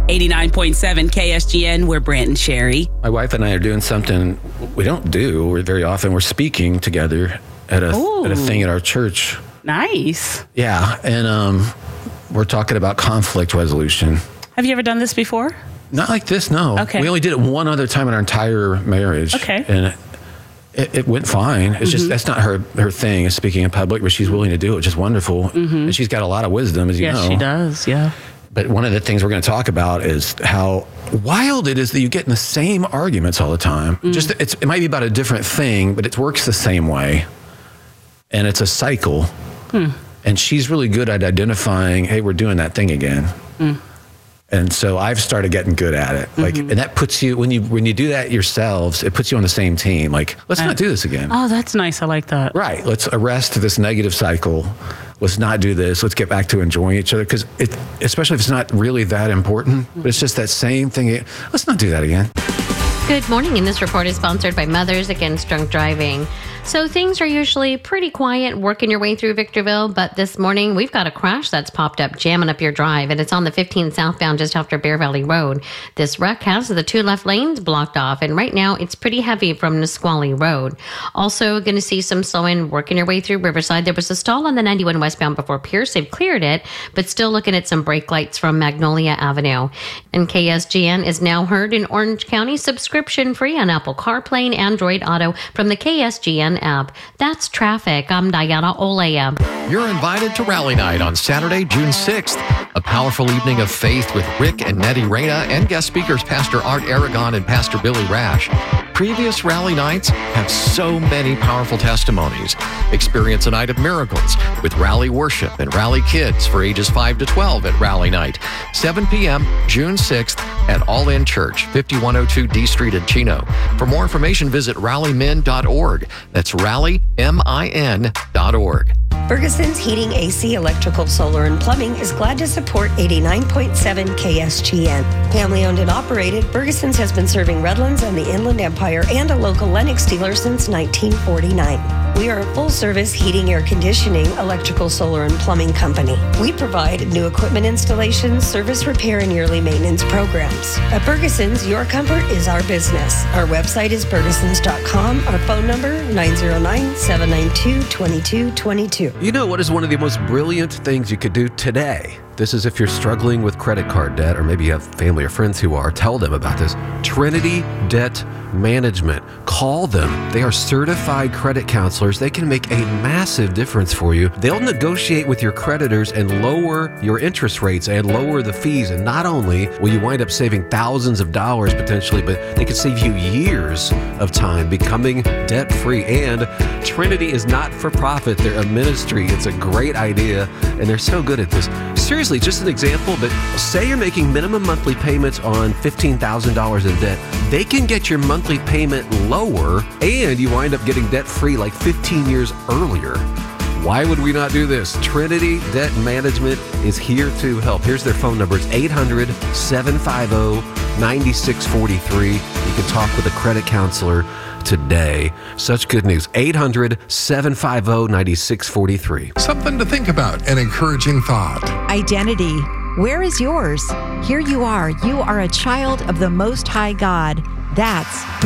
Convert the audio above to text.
89.7 KSGN, we're Brant and Sherry. My wife and I are doing something we don't do. We're speaking together at a thing at our church. Nice. Yeah, and we're talking about conflict resolution. Have you ever done this before? Not like this, no. Okay. We only did it one other time in our entire marriage. Okay. And it went fine. It's just, that's not her thing, is speaking in public, but she's willing to do it, which is wonderful. And she's got a lot of wisdom, as you know. Yes, she does, yeah. But one of the things we're going to talk about is how wild it is that you get in the same arguments all the time. Just it might be about a different thing, but it works the same way. And it's a cycle. And she's really good at identifying, hey, we're doing that thing again. And so I've started getting good at it. And that puts you, when you do that yourselves, it puts you on the same team. Like, let's not do this again. Oh, that's nice. I like that. Right. Let's arrest this negative cycle. Let's not do this. Let's get back to enjoying each other. Because especially if it's not really that important, but it's just that same thing. Let's not do that again. Good morning, and this report is sponsored by Mothers Against Drunk Driving. So things are usually pretty quiet working your way through Victorville, but this morning we've got a crash that's popped up, jamming up your drive, and it's on the 15 southbound just after Bear Valley Road. This wreck has the 2 left lanes blocked off, and right now it's pretty heavy from Nisqually Road. Also going to see some slowing working your way through Riverside. There was a stall on the 91 westbound before Pierce. They've cleared it, but still looking at some brake lights from Magnolia Avenue. And KSGN is now heard in Orange County, subscription free on Apple CarPlay and Android Auto from the KSGN app. That's traffic. I'm Diana Olea. You're invited to Rally Night on Saturday, June 6th. A powerful evening of faith with Rick and Nettie Reyna and guest speakers Pastor Art Aragon and Pastor Billy Rash. Previous Rally Nights have so many powerful testimonies. Experience a night of miracles with Rally Worship and Rally Kids for ages 5 to 12 at Rally Night. 7 p.m., June 6th at All In Church, 5102 D Street in Chino. For more information, visit rallymin.org. That's rallymin.org. Ferguson's Heating, AC, Electrical, Solar, and Plumbing is glad to support 89.7 KSGN. Family owned and operated, Ferguson's has been serving Redlands and the Inland Empire and a local Lennox dealer since 1949. We are a full-service heating, air conditioning, electrical, solar, and plumbing company. We provide new equipment installations, service repair, and yearly maintenance programs. At Ferguson's, your comfort is our business. Our website is fergusons.com. Our phone number, 909-792-2222. You know what is one of the most brilliant things you could do today? This is if you're struggling with credit card debt, or maybe you have family or friends who are. Tell them about this. Trinity Debt Management. Call them. They are certified credit counselors. They can make a massive difference for you. They'll negotiate with your creditors and lower your interest rates and lower the fees. And not only will you wind up saving thousands of dollars potentially, but they could save you years of time becoming debt-free. And Trinity is not for profit. They're a ministry. It's a great idea, and they're so good at this. Seriously, just an example, but say you're making minimum monthly payments on $15,000 in debt. They can get your monthly payment lower, and you wind up getting debt-free like 15 years earlier. Why would we not do this? Trinity Debt Management is here to help. Here's their phone number. It's 800-750-9643. You can talk with a credit counselor today. Such good news. 800-750-9643. Something to think about, an encouraging thought. Identity. Where is yours? Here you are. You are a child of the Most High God. That's